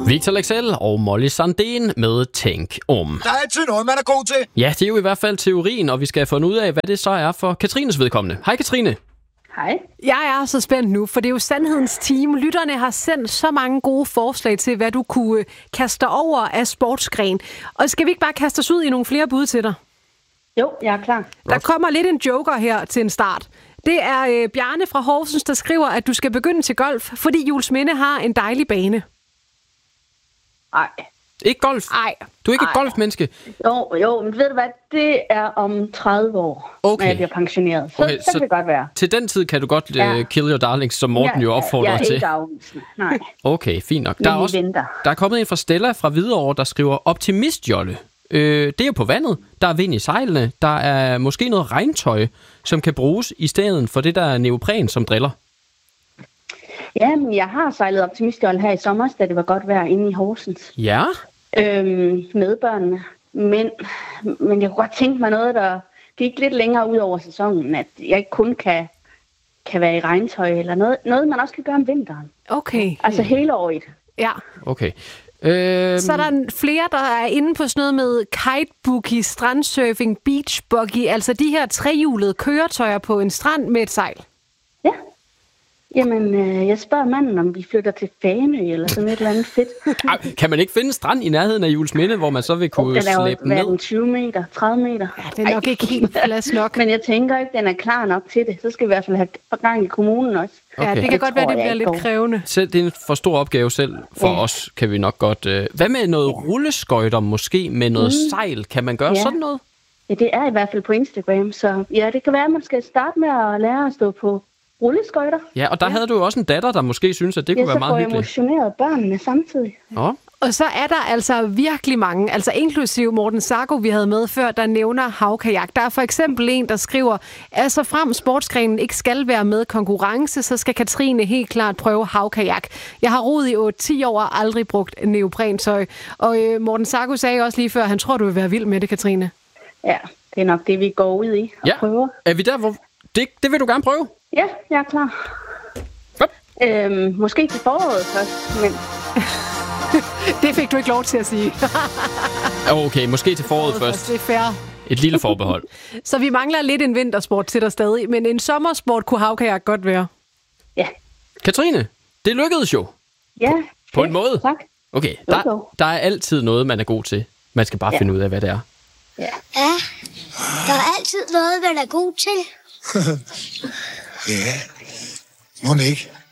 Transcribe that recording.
Victor Leksell og Molly Sandén med Tænk om. Der er altid noget, man er god til. Ja, det er jo i hvert fald teorien, og vi skal have fundet ud af, hvad det så er for Katrines vedkommende. Hej Katrine. Hej. Jeg er så spændt nu, for det er jo Sandhedens Team. Lytterne har sendt så mange gode forslag til, hvad du kunne kaste over af sportsgren. Og skal vi ikke bare kaste os ud i nogle flere bud til dig? Jo, jeg er klar. Der kommer lidt en joker her til en start. Det er Bjarne fra Horsens, der skriver, at du skal begynde til golf, fordi Juelsminde har en dejlig bane. Nej. Ikke golf? Nej. Du er ikke et golfmenneske? Jo, men ved du hvad? Det er om 30 år, når jeg bliver pensioneret. Så kan det godt være. Til den tid kan du godt kill your darlings, som Morten jo opfordrer til. Jeg er ikke afvisende. Nej. Okay, fint nok. Der er kommet en fra Stella fra Hvidovre, der skriver optimistjolle. Det er jo på vandet. Der er vind i sejlene. Der er måske noget regntøj, som kan bruges i stedet for det der neopren, som driller. Ja, men jeg har sejlet optimistjolle her i sommer, da det var godt vejr inde i Horsens. Ja? Med børnene. Men jeg kunne godt tænke mig noget, der gik lidt længere ud over sæsonen. At jeg ikke kun kan være i regntøj, eller noget man også kan gøre om vinteren. Okay. Altså hele året. Ja. Okay. Så er der flere, der er inde på sådan noget med kiteboogie, strandsurfing, beachbuggy, altså de her trehjulede køretøjer på en strand med et sejl. Ja. Jamen, jeg spørger manden, om vi flytter til Fanø eller sådan et eller andet fedt. Kan man ikke finde en strand i nærheden af Juelsminde, hvor man så vil kunne slæbe ned? Den er 20 meter, 30 meter. Ja, det er nok ikke helt plads nok. Men jeg tænker ikke, den er klar nok til det. Så skal vi i hvert fald have gang i kommunen også. Okay. Ja, det kan godt være, det bliver lidt krævende. Selv, det er en for stor opgave selv for os, kan vi nok godt. Hvad med noget rulleskøjter måske, med noget sejl? Kan man gøre sådan noget? Ja, det er i hvert fald på Instagram. Så ja, det kan være, at man skal starte med at lære at stå på rulleskøjter. Ja, og der havde du jo også en datter, der måske synes, at det kunne være meget hyggeligt. Så får jeg motioneret børnene samtidig. Ja. Og så er der altså virkelig mange, altså inklusive Morten Sarko, vi havde med før, der nævner havkajak. Der er for eksempel en, der skriver, altså frem sportsgrenen ikke skal være med konkurrence, så skal Katrine helt klart prøve havkajak. Jeg har roet i 10 år og aldrig brugt neoprentøj. Og Morten Sarko sagde også lige før, han tror, du vil være vild med det, Katrine. Ja, det er nok det, vi går ud i og prøver. Er vi der, hvor det vil du gerne prøve? Ja, jeg er klar. Måske til foråret først, men... Det fik du ikke lov til at sige. Okay, måske til foråret først. Det er fair. Et lille forbehold. Så vi mangler lidt en vintersport til dig stadig, men en sommersport kunne havkajak godt være. Ja. Katrine, det lykkedes jo. Ja. På en måde. Tak. Okay, der er altid noget, man er god til. Man skal bare finde ud af, hvad det er. Ja, der er altid noget, man er god til. Ja, må ikke.